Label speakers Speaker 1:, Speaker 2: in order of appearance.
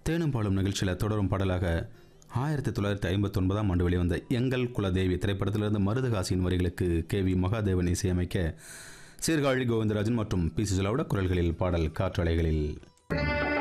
Speaker 1: தேனும் பாலும் நிகழ்ச்சியில் தொடரும் பாடலாக 1959ஆம் ஆண்டு வெளிவந்த எங்கள் குலதேவி திரைப்படத்திலிருந்து மருதகாசியின் வரிகளுக்கு KV மகாதேவன் இசையமைக்க சீர்காழி கோவிந்தராஜன் மற்றும் பி சுஜலாவோட குரல்களில் பாடல் காற்றலைகளில்.